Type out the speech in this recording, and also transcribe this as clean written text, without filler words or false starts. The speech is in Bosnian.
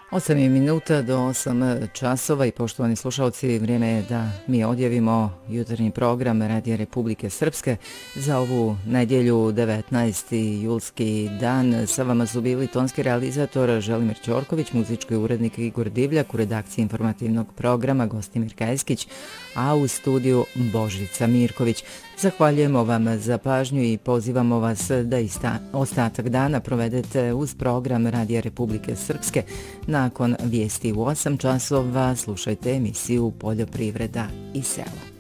8 je minuta do 8 časova i poštovani slušalci, vrijeme je da mi odjavimo jutarnji program Radija Republike Srpske za ovu nedjelju 19. julski dan. Sa vama su bili tonski realizator Želimir Ćorković, muzički urednik Igor Divljak, u redakciji informativnog programa Gostimir Kajskić, a u studiju Božica Mirković. Zahvaljujemo vam za pažnju i pozivamo vas da ostatak dana provedete uz program Radija Republike Srpske. Nakon vijesti u 8 časova slušajte emisiju Poljoprivreda i selo.